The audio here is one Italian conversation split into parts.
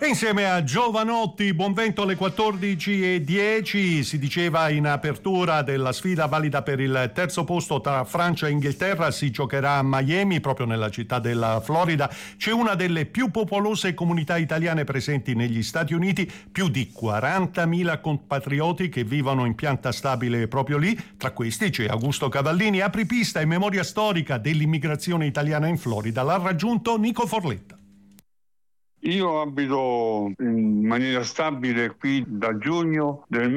E insieme a Giovanotti, buon vento alle 14:10, si diceva in apertura della sfida valida per il terzo posto tra Francia e Inghilterra, si giocherà a Miami, proprio nella città della Florida. C'è una delle più popolose comunità italiane presenti negli Stati Uniti, più di 40.000 compatrioti che vivono in pianta stabile proprio lì. Tra questi c'è Augusto Cavallini, apripista e memoria storica dell'immigrazione italiana in Florida. L'ha raggiunto Nico Forletta. Io abito in maniera stabile qui da giugno del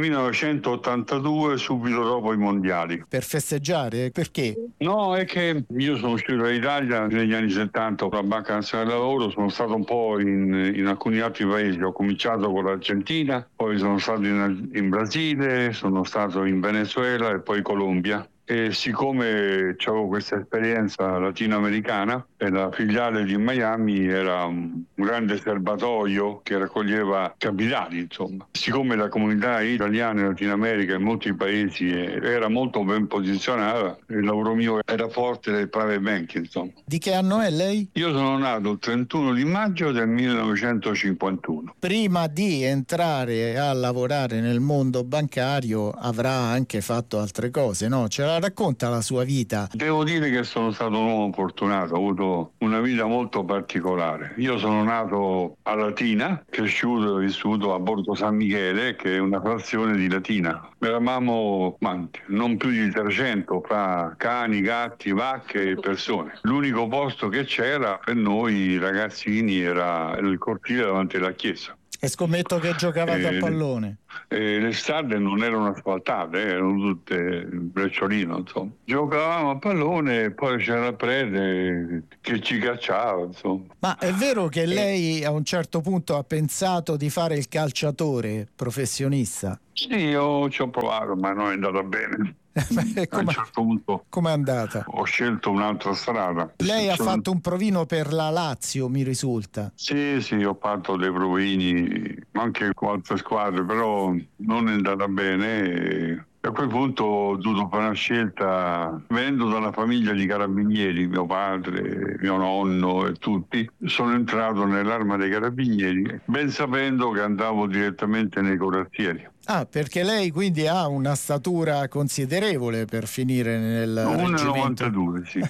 1982, subito dopo i mondiali. Per festeggiare? Perché? No, è che io sono uscito dall'Italia negli anni 70 con la Banca Nazionale del Lavoro, sono stato un po' in alcuni altri paesi, ho cominciato con l'Argentina, poi sono stato in Brasile, sono stato in Venezuela e poi Colombia. E siccome avevo questa esperienza latinoamericana e la filiale di Miami era un grande serbatoio che raccoglieva capitali, insomma. Siccome la comunità italiana in Latino America in molti paesi era molto ben posizionata, il lavoro mio era forte nel private banking, insomma. Di che anno è lei? Io sono nato il 31 di maggio del 1951. Prima di entrare a lavorare nel mondo bancario avrà anche fatto altre cose, no? Ce la racconta la sua vita? Devo dire che sono stato un uomo fortunato, ho avuto una vita molto particolare. Io sono nato a Latina, cresciuto e vissuto a Borgo San Michele, che è una frazione di Latina. Eravamo non più di 300 fra cani, gatti, vacche e persone. L'unico posto che c'era per noi ragazzini era il cortile davanti alla chiesa. E scommetto che giocavate a pallone. Le strade non erano asfaltate, erano tutte brecciolino, insomma. Giocavamo a pallone e poi c'era il prete che ci cacciava, insomma. Ma è vero che lei a un certo punto ha pensato di fare il calciatore professionista? Sì, io ci ho provato, ma non è andata bene. A un certo punto com'è andata? Ho scelto un'altra strada. Lei ha fatto un provino per la Lazio, mi risulta. Sì, ho fatto dei provini anche con altre squadre, però non è andata bene e a quel punto ho dovuto fare una scelta. Venendo da una famiglia di carabinieri, mio padre, mio nonno e tutti, sono entrato nell'Arma dei Carabinieri ben sapendo che andavo direttamente nei corazzieri. Ah, perché lei quindi ha una statura considerevole per finire nel reggimento. 1,92 sì.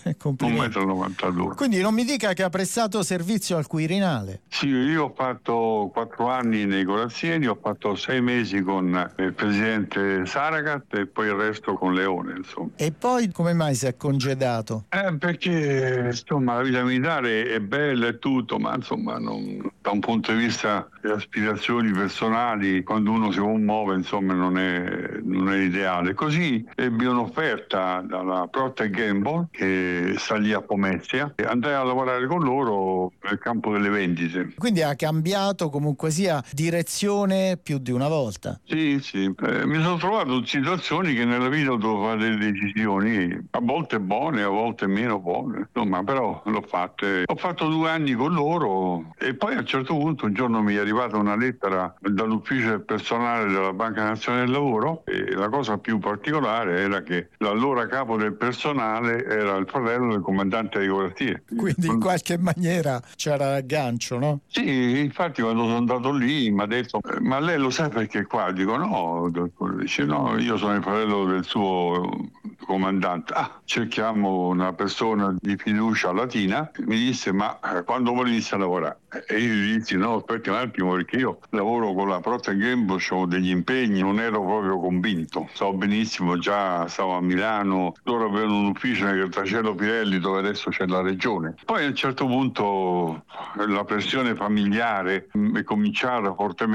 1,92 m. Quindi non mi dica che ha prestato servizio al Quirinale. Sì, io ho fatto 4 anni nei corazzieri, ho fatto 6 mesi con il presidente Saragat e poi il resto con Leone, insomma. E poi come mai si è congedato? Perché insomma la vita militare è bella e tutto, ma insomma da un punto di vista delle aspirazioni personali, quando uno si muove, insomma non è ideale. Così ebbi un'offerta dalla Procter & Gamble che sta lì a Pomezia e andai a lavorare con loro nel campo delle vendite. Quindi ha cambiato comunque sia direzione più di una volta. Sì. Mi sono trovato in situazioni che nella vita devo fare delle decisioni, a volte buone, a volte meno buone, insomma, però l'ho fatte. Ho fatto 2 anni con loro e poi a un certo punto un giorno mi è arrivata una lettera dall'ufficio del personale della Banca Nazionale del Lavoro e la cosa più particolare era che l'allora capo del personale era il fratello del comandante dei corazzieri. Quindi in qualche maniera c'era l'aggancio, no? Sì, infatti quando sono andato lì mi ha detto ma lei lo sa perché qua? Dico no, dice no, io sono il fratello del suo comandante. Cerchiamo una persona di fiducia latina. Mi disse ma quando vuole iniziare a lavorare? E io gli dissi no, aspetti un attimo perché io lavoro con la Procter & Gamble, ho degli impegni, non ero proprio convinto. So benissimo, già stavo a Milano, loro avevano un ufficio nel Grattacielo Pirelli dove adesso c'è la regione. Poi a un certo punto la pressione familiare è cominciata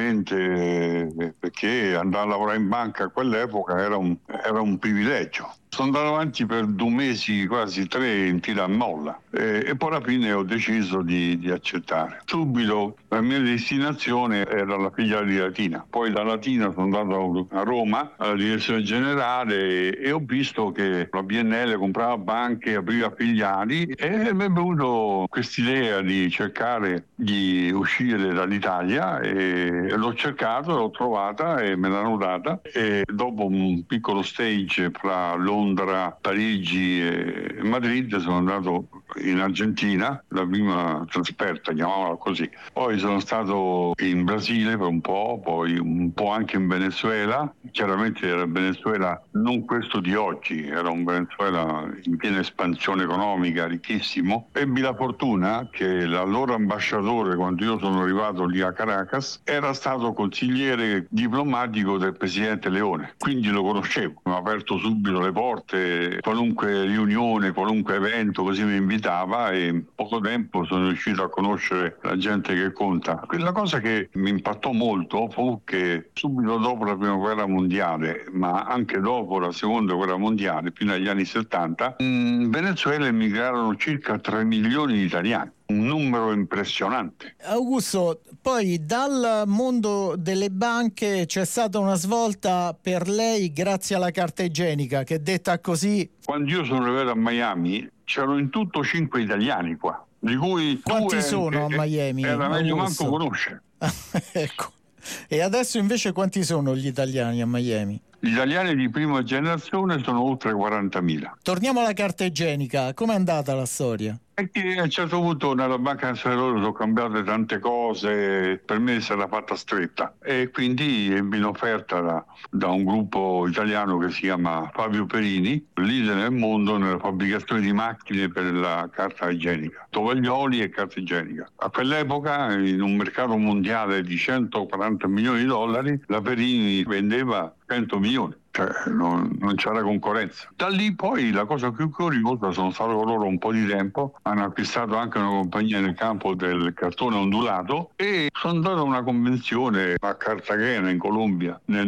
fortemente perché andare a lavorare in banca a quell'epoca era un privilegio. Sono andato avanti per 2 mesi, quasi 3, in tira a molla e poi alla fine ho deciso di accettare. Subito la mia destinazione era la filiale di Latina, poi da Latina sono andato a Roma alla direzione generale e ho visto che la BNL comprava banche, apriva filiali e mi è venuto quest'idea di cercare di uscire dall'Italia e l'ho cercato, l'ho trovata e me l'hanno data e dopo un piccolo stage fra Londra, Parigi e Madrid sono andato in Argentina, la prima trasferta, chiamiamola così. Poi sono stato in Brasile per un po', poi un po' anche in Venezuela. Chiaramente era il Venezuela non questo di oggi, era un Venezuela in piena espansione economica, ricchissimo. Ebbi la fortuna che l'allora ambasciatore, quando io sono arrivato lì a Caracas, era stato consigliere diplomatico del presidente Leone, quindi lo conoscevo, mi ha aperto subito le porte, qualunque riunione, qualunque evento, così mi invitava, e in poco tempo sono riuscito a conoscere la gente che conta. La cosa che mi impattò molto fu che subito dopo la prima guerra mondiale, ma anche dopo la seconda guerra mondiale, fino agli anni 70, in Venezuela emigrarono circa 3 milioni di italiani. Un numero impressionante. Augusto, poi dal mondo delle banche c'è stata una svolta per lei grazie alla carta igienica, che detta così... Quando io sono arrivato a Miami c'erano in tutto 5 italiani qua, di cui quanti sono a Miami? Era meglio manco conoscere. Ecco. E adesso invece quanti sono gli italiani a Miami? Gli italiani di prima generazione sono oltre 40.000. Torniamo alla carta igienica, com'è andata la storia? E che a un certo punto nella Banca Nazionale sono cambiate tante cose, per me si era fatta stretta, e quindi ebbi un'offerta da un gruppo italiano che si chiama Fabio Perini, leader nel mondo nella fabbricazione di macchine per la carta igienica, tovaglioli e carta igienica. A quell'epoca, in un mercato mondiale di 140 milioni di dollari, la Perini vendeva 100 milioni. Cioè, non c'era concorrenza. Da lì poi la cosa più curiosa, sono stato con loro un po' di tempo, hanno acquistato anche una compagnia nel campo del cartone ondulato, e sono andato a una convenzione a Cartagena in Colombia nel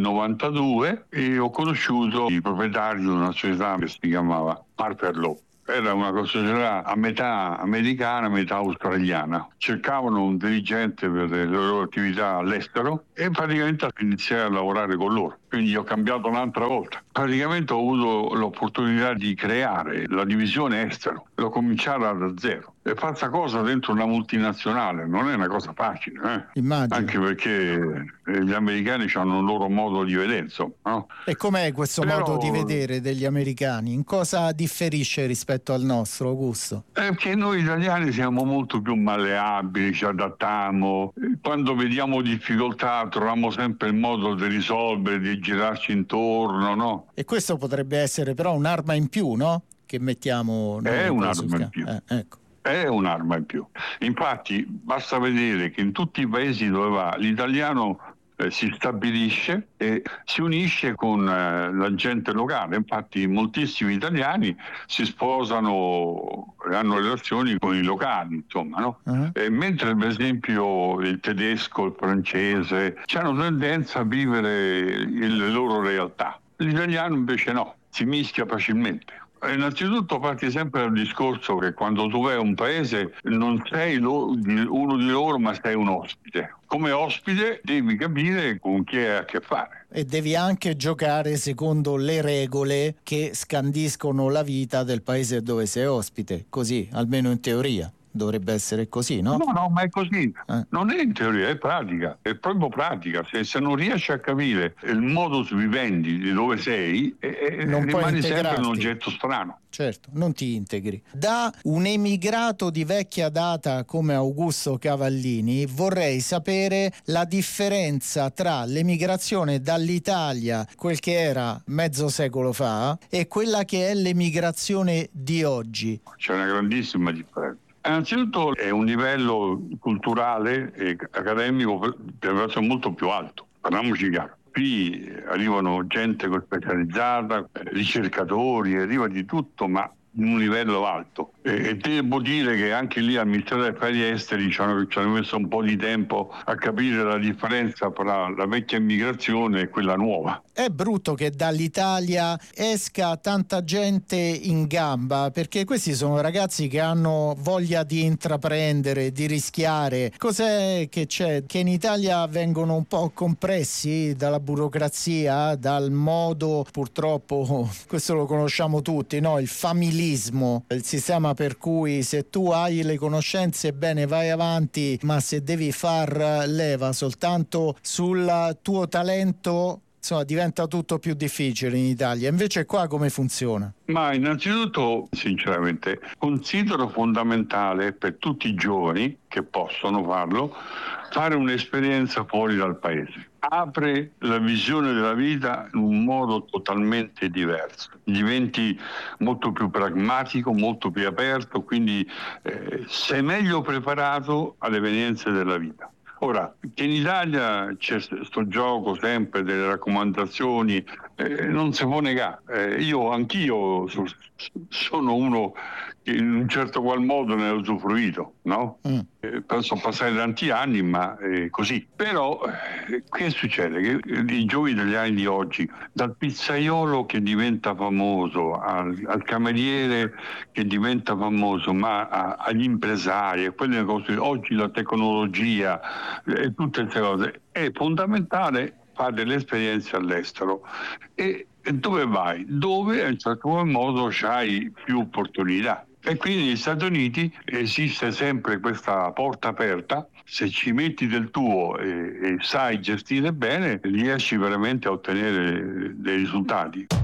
92 e ho conosciuto il proprietario di una società che si chiamava Harper Law. Era una società a metà americana, a metà australiana. Cercavano un dirigente per le loro attività all'estero e praticamente iniziai a lavorare con loro. Quindi ho cambiato un'altra volta. Praticamente ho avuto l'opportunità di creare la divisione estero. L'ho cominciata da zero. E fare questa cosa dentro una multinazionale non è una cosa facile. Immagino. Anche perché gli americani hanno un loro modo di vedere, insomma, no? E com'è questo modo di vedere degli americani? In cosa differisce rispetto al nostro, Augusto? Perché noi italiani siamo molto più malleabili, ci adattiamo. Quando vediamo difficoltà troviamo sempre il modo di risolvere, di girarci intorno, no? E questo potrebbe essere però un'arma in più, no? Che mettiamo... È un'arma in più. Ecco. È un'arma in più. Infatti basta vedere che in tutti i paesi dove va l'italiano si stabilisce e si unisce con la gente locale. Infatti moltissimi italiani si sposano e hanno relazioni con i locali, insomma, no? Mentre per esempio il tedesco, il francese hanno tendenza a vivere le loro realtà. L'italiano invece no, si mischia facilmente. Innanzitutto parti sempre dal discorso che quando tu vai a un paese non sei uno di loro, ma sei un ospite. Come ospite devi capire con chi hai a che fare. E devi anche giocare secondo le regole che scandiscono la vita del paese dove sei ospite, così, almeno in teoria. Dovrebbe essere così, no? No, ma è così. Non è in teoria, è pratica, è proprio pratica. Se non riesci a capire il modus vivendi di dove sei, rimani sempre un oggetto strano. Certo, non ti integri. Da un emigrato di vecchia data come Augusto Cavallini vorrei sapere la differenza tra l'emigrazione dall'Italia, quel che era mezzo secolo fa, e quella che è l'emigrazione di oggi. C'è una grandissima differenza. Innanzitutto è un livello culturale e accademico molto più alto, parliamoci chiaro. Qui arrivano gente specializzata, ricercatori, arriva di tutto, ma in un livello alto. E devo dire che anche lì al Ministero degli Affari Esteri ci hanno messo un po' di tempo a capire la differenza tra la vecchia immigrazione e quella nuova. È brutto che dall'Italia esca tanta gente in gamba, perché questi sono ragazzi che hanno voglia di intraprendere, di rischiare. Cos'è che c'è? Che in Italia vengono un po' compressi dalla burocrazia, dal modo, purtroppo, questo lo conosciamo tutti, no? Il familismo, il sistema per cui se tu hai le conoscenze bene vai avanti, ma se devi far leva soltanto sul tuo talento insomma diventa tutto più difficile in Italia. Invece qua come funziona? Ma innanzitutto, sinceramente, considero fondamentale per tutti i giovani che possono farlo, fare un'esperienza fuori dal paese. Apre la visione della vita in un modo totalmente diverso, diventi molto più pragmatico, molto più aperto, quindi sei meglio preparato alle evenienze della vita. Ora, che in Italia c'è sto gioco sempre delle raccomandazioni, non si può negare. Anch'io sono uno che in un certo qual modo ne ha usufruito, no? Sono passati tanti anni, ma così. Però, che succede? Che i giovani italiani di oggi, dal pizzaiolo che diventa famoso, al cameriere che diventa famoso, ma agli impresari, a quelle cose, oggi la tecnologia, e tutte queste cose, è fondamentale fare delle esperienze all'estero. E dove vai? Dove in un certo modo c'hai più opportunità. E quindi negli Stati Uniti esiste sempre questa porta aperta. Se ci metti del tuo e sai gestire bene, riesci veramente a ottenere dei risultati.